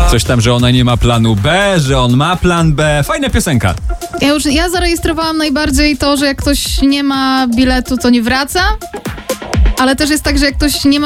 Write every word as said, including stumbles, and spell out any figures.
Coś tam, że ona nie ma planu B, że on ma plan B. Fajna piosenka. Ja już ja zarejestrowałam najbardziej to, że jak ktoś nie ma biletu, to nie wraca. Ale też jest tak, że jak ktoś nie ma